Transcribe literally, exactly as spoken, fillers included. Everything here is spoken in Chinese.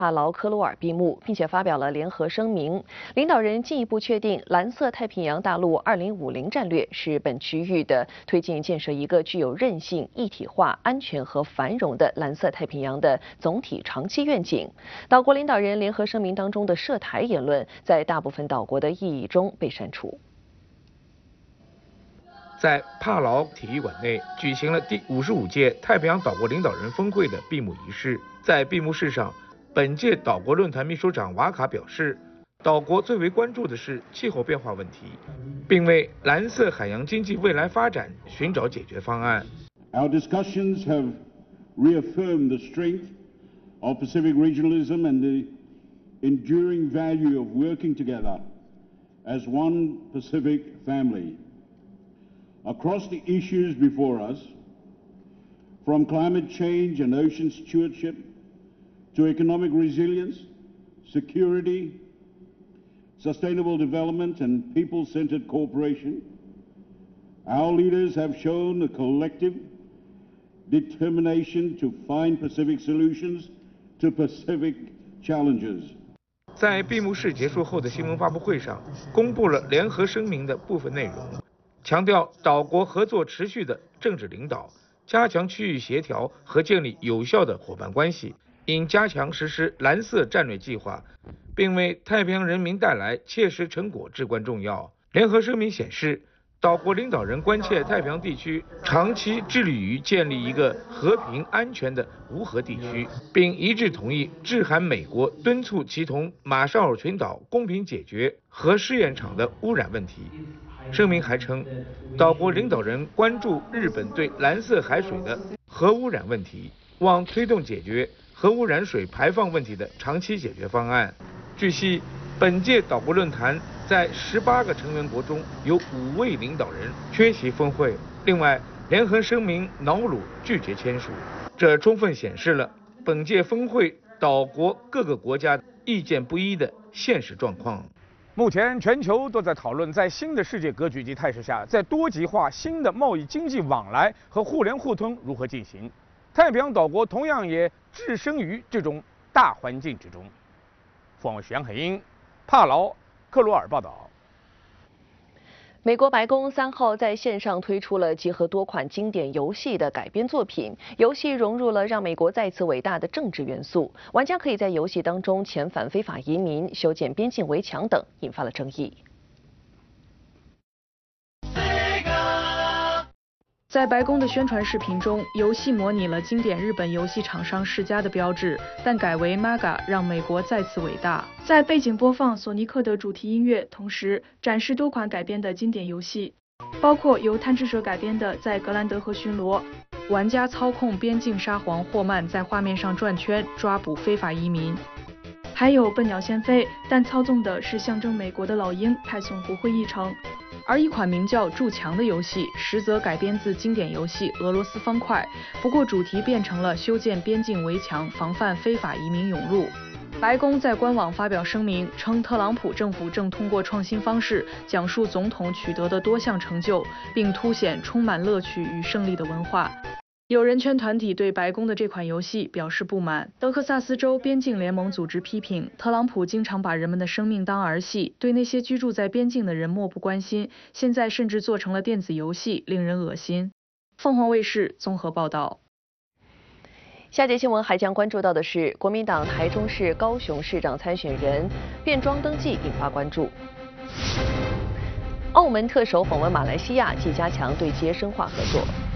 帕劳科罗尔闭幕，并且发表了联合声明。领导人进一步确定，蓝色太平洋大陆二零五零战略是本区域的推进建设一个具有韧性、一体化、安全和繁荣的蓝色太平洋的总体长期愿景。岛国领导人联合声明当中的涉台言论，在大部分岛国的意义中被删除。 在帕劳体育馆内举行了第五十五届太平洋岛国领导人峰会的闭幕仪式。在闭幕式上，本届岛国论坛秘书长瓦卡表示，岛国最为关注的是气候变化问题，并为蓝色海洋经济未来发展寻找解决方案。 Our discussions have reaffirmed the strength of Pacific regionalism and the enduring value of working together as one Pacific family. Across the issues before us, from climate change and ocean stewardship to economic resilience, security, sustainable development, and people-centered cooperation, our leaders have shown a collective determination to find Pacific solutions to Pacific challenges. 在闭幕式结束后的新闻发布会上，公布了联合声明的部分内容。 强调岛国合作持续的政治领导，加强区域协调和建立有效的伙伴关系，应加强实施蓝色战略计划，并为太平洋人民带来切实成果至关重要。联合声明显示，岛国领导人关切太平洋地区长期致力于建立一个和平安全的无核地区，并一致同意致函美国，敦促其同马绍尔群岛公平解决核试验场的污染问题。 声明还称，岛国领导人关注日本对蓝色海水的核污染问题，望推动解决核污染水排放问题的长期解决方案。据悉，本届岛国论坛在十八个成员国中有五位领导人缺席峰会，另外，联合声明瑙鲁拒绝签署，这充分显示了本届峰会岛国各个国家意见不一的现实状况。 目前，全球都在讨论，在新的世界格局及态势下，在多极化、新的贸易经济往来和互联互通如何进行。太平洋岛国同样也置身于这种大环境之中。凤凰徐海英，帕劳克罗尔报道。 美国白宫三号在线上推出了集合多款经典游戏的改编作品，游戏融入了让美国再次伟大的政治元素，玩家可以在游戏当中遣返非法移民、修建边境围墙等，引发了争议。 在白宫的宣传视频中，游戏模拟了经典日本游戏厂商世嘉的标志，但改为 M A G A， 让美国再次伟大。在背景播放索尼克的主题音乐，同时展示多款改编的经典游戏，包括由贪吃蛇改编的《在格兰德河巡逻》，玩家操控边境沙皇霍曼在画面上转圈抓捕非法移民；还有笨鸟先飞，但操纵的是象征美国的老鹰派送国会议程。 而一款名叫《筑墙》的游戏，实则改编自经典游戏《俄罗斯方块》，不过主题变成了修建边境围墙，防范非法移民涌入。白宫在官网发表声明称，特朗普政府正通过创新方式讲述总统取得的多项成就，并凸显充满乐趣与胜利的文化。 有人权团体对白宫的这款游戏表示不满。德克萨斯州边境联盟组织批评，特朗普经常把人们的生命当儿戏，对那些居住在边境的人漠不关心，现在甚至做成了电子游戏，令人恶心。凤凰卫视综合报道。 下节新闻还将关注到的是，国民党台中市、高雄市长参选人变装登记引发关注。澳门特首访问马来西亚，即加强对接深化合作。